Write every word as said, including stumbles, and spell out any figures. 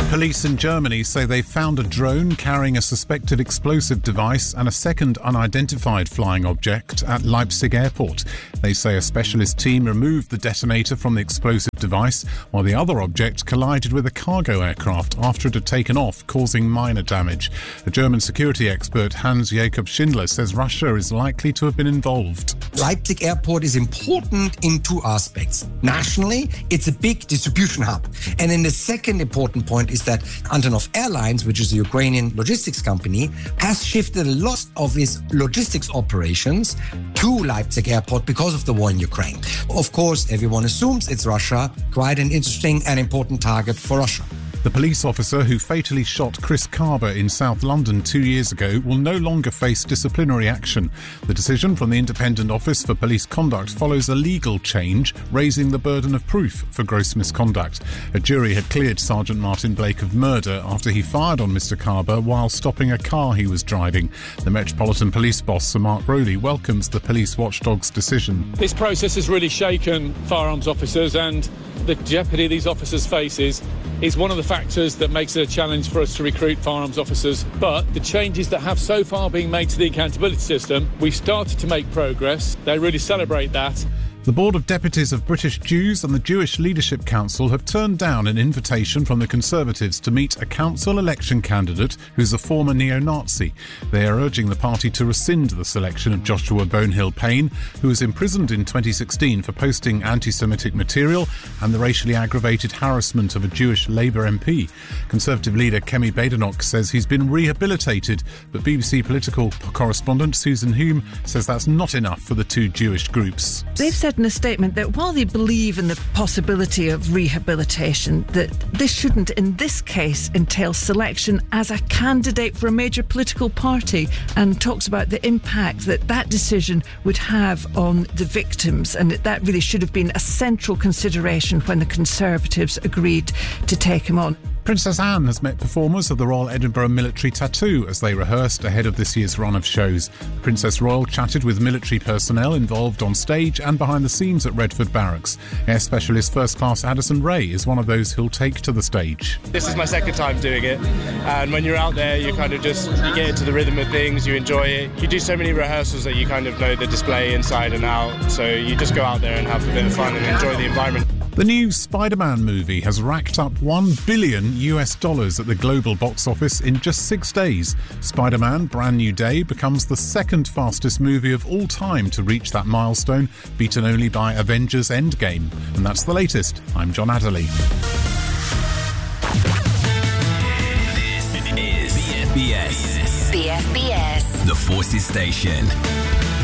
Police in Germany say they found a drone carrying a suspected explosive device and a second unidentified flying object at Leipzig airport. They say a specialist team removed the detonator from the explosive device, while the other object collided with a cargo aircraft after it had taken off, causing minor damage. The German security expert Hans-Jakob Schindler says Russia is likely to have been involved. Leipzig airport is important in two aspects. Nationally, it's a big distribution hub. And then the second important point is that Antonov Airlines, which is a Ukrainian logistics company, has shifted a lot of its logistics operations to Leipzig airport because of the war in Ukraine. Of course, everyone assumes it's Russia, quite an interesting and important target for Russia. The police officer who fatally shot Chris Carber in South London two years ago will no longer face disciplinary action. The decision from the Independent Office for Police Conduct follows a legal change, raising the burden of proof for gross misconduct. A jury had cleared Sergeant Martin Blake of murder after he fired on Mister Carber while stopping a car he was driving. The Metropolitan Police boss, Sir Mark Rowley, welcomes the police watchdog's decision. This process has really shaken firearms officers, and the jeopardy these officers faces is one of the factors that makes it a challenge for us to recruit firearms officers. But the changes that have so far been made to the accountability system, we've started to make progress. They really celebrate that. The Board of Deputies of British Jews and the Jewish Leadership Council have turned down an invitation from the Conservatives to meet a council election candidate who's a former neo-Nazi. They are urging the party to rescind the selection of Joshua Bonehill-Payne, who was imprisoned in twenty sixteen for posting anti-Semitic material and the racially aggravated harassment of a Jewish Labour M P. Conservative leader Kemi Badenoch says he's been rehabilitated, but B B C political correspondent Susan Hume says that's not enough for the two Jewish groups. They've said in a statement that while they believe in the possibility of rehabilitation, that this shouldn't in this case entail selection as a candidate for a major political party, and talks about the impact that that decision would have on the victims, and that that really should have been a central consideration when the Conservatives agreed to take him on. Princess Anne has met performers of the Royal Edinburgh Military Tattoo as they rehearsed ahead of this year's run of shows. Princess Royal chatted with military personnel involved on stage and behind the scenes at Redford Barracks. Air Specialist First Class Addison Ray is one of those who'll take to the stage. This is my second time doing it, and when you're out there you kind of just you get into the rhythm of things, you enjoy it. You do so many rehearsals that you kind of know the display inside and out, so you just go out there and have a bit of fun and enjoy the environment. The new Spider-Man movie has racked up one billion US dollars at the global box office in just six days. Spider-Man Brand New Day becomes the second fastest movie of all time to reach that milestone, beaten only by Avengers Endgame. And that's the latest. I'm John Adderley. This is B F B S. B F B S. The Forces Station.